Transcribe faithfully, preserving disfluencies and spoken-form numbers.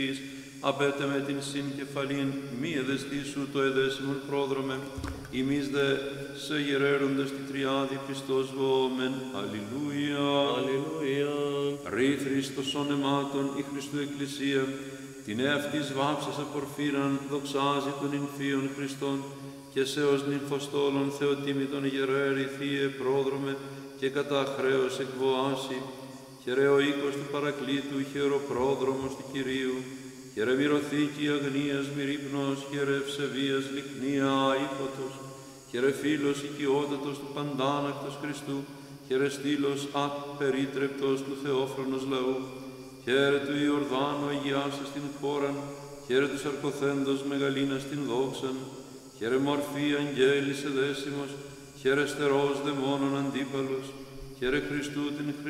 απέτε με την συγκεφαλήν, μη εδεστήσου το εδέσιμον πρόδρομε, ημείς δε σε γερέροντες τη τριάδη πιστός βόμεν. Αλληλούια. Αλληλούια. Ρήθρης των σώνεμάτων η Χριστού Εκκλησία, την εαυτής βάψας απορφύραν δοξάζει των νυμφίων Χριστών, και σε ως νυμφοστόλων θεοτίμητον γερέρη θύε πρόδρομε και κατά χρέος εκβοάσει, χαιρέ ο οίκος του Παρακλήτου, χαιροπρόδρομος του Κυρίου, χαιρέ μυροθήκη αγνίας μυρύπνος, χαιρέ ευσεβίας λυκνία αήφωτος, χαιρέ φίλος οικειότατος του παντάνακτος Χριστού, χαιρέ στήλος απερίτρεπτος του θεόφρονος λαού, χαίρε του Ιορδάνου αγιάσας την χώραν, χαίρε του σαρκοθέντος μεγαλύνας την δόξαν, χαίρε μορφή αγγέλης εδέσιμος, χαίρε στερός δαιμόνων αντίπαλος, χαίρε Χριστού την